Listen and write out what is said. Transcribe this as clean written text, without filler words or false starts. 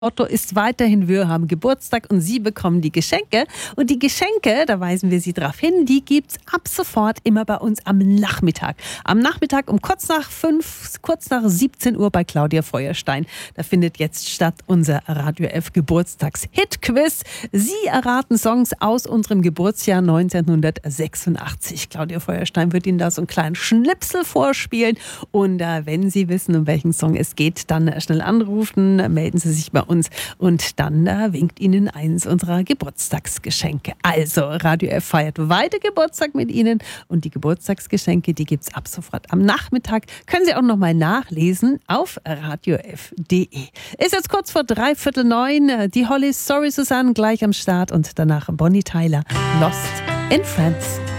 Otto ist weiterhin, wir haben Geburtstag und Sie bekommen die Geschenke. Und die Geschenke, da weisen wir Sie darauf hin, die gibt's ab sofort immer bei uns am Nachmittag. Am Nachmittag um kurz nach 17 Uhr bei Claudia Feuerstein. Da findet jetzt statt unser Radio F Geburtstags-Hit-Quiz. Sie erraten Songs aus unserem Geburtsjahr 1986. Claudia Feuerstein wird Ihnen da so einen kleinen Schnipsel vorspielen. Und wenn Sie wissen, um welchen Song es geht, dann schnell anrufen, melden Sie sich bei uns und dann winkt Ihnen eins unserer Geburtstagsgeschenke. Also, Radio F feiert weiter Geburtstag mit Ihnen und die Geburtstagsgeschenke, die gibt es ab sofort am Nachmittag. Können Sie auch nochmal nachlesen auf radiof.de. Ist jetzt kurz vor 8:45. Die Hollies, Sorry Susanne, gleich am Start und danach Bonnie Tyler, Lost in France.